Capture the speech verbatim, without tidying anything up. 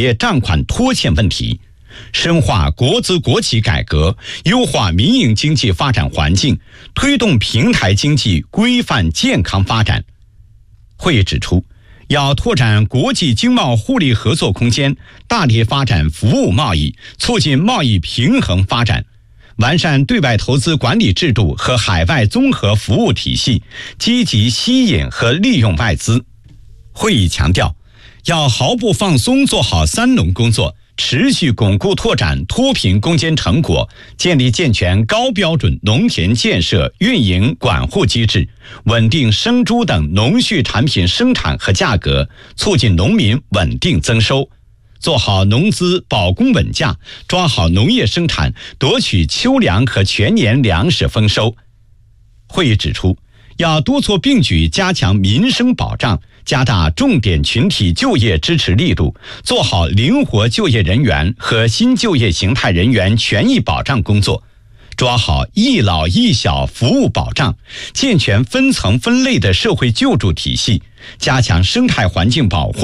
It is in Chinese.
业账款拖欠问题，深化国资国企改革，优化民营经济发展环境，推动平台经济规范健康发展。会议指出，要拓展国际经贸互利合作空间，大力发展服务贸易，促进贸易平衡发展，完善对外投资管理制度和海外综合服务体系，积极吸引和利用外资。会议强调，要毫不放松做好三农工作，持续巩固拓展脱贫攻坚成果，建立健全高标准农田建设、运营、管护机制，稳定生猪等农畜产品生产和价格，促进农民稳定增收，做好农资保供稳价，抓好农业生产，夺取秋粮和全年粮食丰收。会议指出，要多措并举加强民生保障，加大重点群体就业支持力度，做好灵活就业人员和新就业形态人员权益保障工作，抓好一老一小服务保障，健全分层分类的社会救助体系，加强生态环境保护，